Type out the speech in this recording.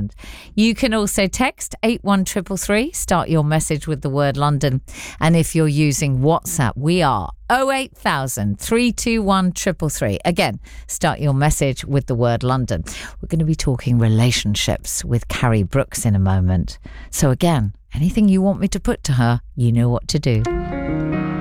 8000. You can also text 81333, start your message with the word London. And if you're using WhatsApp, we are 08000 321 333. Again, start your message with the word London. We're going to be talking relationships with Carrie Brooks in a moment. So again, anything you want me to put to her, you know what to do.